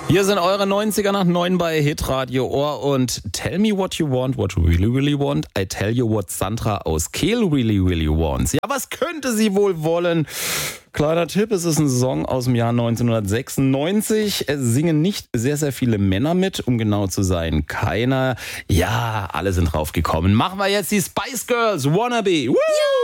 Hier sind eure 90er nach 9 bei Hitradio Ohr und Tell Me What You Want, What You Really Really Want. I Tell You What Sandra aus Kehl Really Really Wants. Ja, was könnte sie wohl wollen? Kleiner Tipp, es ist ein Song aus dem Jahr 1996. Es singen nicht sehr, sehr viele Männer mit, um genau zu sein. Keiner. Ja, alle sind drauf gekommen. Machen wir jetzt die Spice Girls, Wannabe. Woo!